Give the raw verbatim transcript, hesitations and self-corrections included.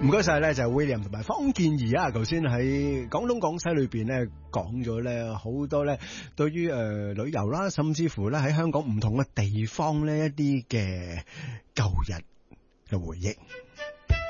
唔該晒咧，就係 William 同埋方健儀啊，頭先喺廣東廣西裏邊咧講咗咧好多咧，對於誒、呃、旅遊啦，甚至乎咧喺香港唔同嘅地方呢一啲嘅舊日嘅回憶。